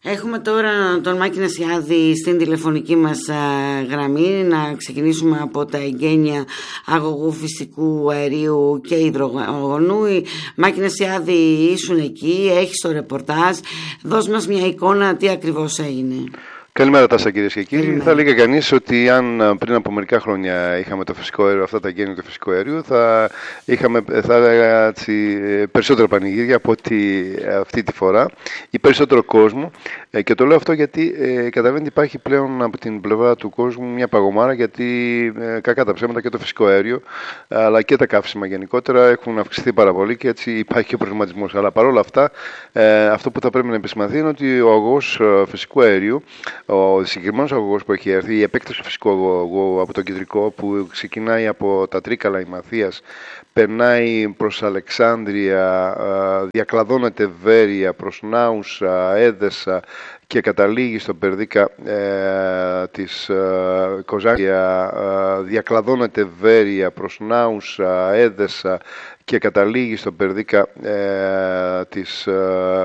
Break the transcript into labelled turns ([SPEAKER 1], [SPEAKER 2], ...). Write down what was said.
[SPEAKER 1] Έχουμε τώρα τον Μάκη Νασιάδη στην τηλεφωνική μας γραμμή. Να ξεκινήσουμε από τα εγγένεια αγωγού φυσικού αερίου και υδρογόνου. Μάκη Νασιάδη, ήσουν εκεί, έχεις το ρεπορτάζ. Δώσ' μας μια εικόνα τι ακριβώς έγινε.
[SPEAKER 2] Καλημέρα Τάσσα, κυρίες και κύριοι. Θα έλεγε κανείς ότι αν πριν από μερικά χρόνια είχαμε το φυσικό αέριο, αυτά τα γένεια του φυσικού αερίου, θα έλεγα περισσότερα πανηγύρια από ότι αυτή τη φορά ή περισσότερο κόσμο. Και το λέω αυτό γιατί καταλαβαίνετε υπάρχει πλέον από την πλευρά του κόσμου μια παγωμάρα, γιατί κακά τα ψέματα και το φυσικό αέριο αλλά και τα καύσιμα γενικότερα έχουν αυξηθεί πάρα πολύ και έτσι υπάρχει και ο προβληματισμός. Αλλά παρόλα αυτά, αυτό που θα πρέπει να επισημανθεί είναι ότι ο αγωγός φυσικού αερίου, ο συγκεκριμένος αγωγός που έχει έρθει, η επέκταση του φυσικού αγωγού από το κεντρικό που ξεκινάει από τα Τρίκαλα Ημαθίας, περνάει προς Αλεξάνδρεια, διακλαδώνεται Βέρεια, προς Νάουσα, Έδεσα και καταλήγει στο Περδίκα της Κοζάνια, διακλαδώνεται Βέρεια, προς Νάουσα, Έδεσα και καταλήγει στο Περδίκα της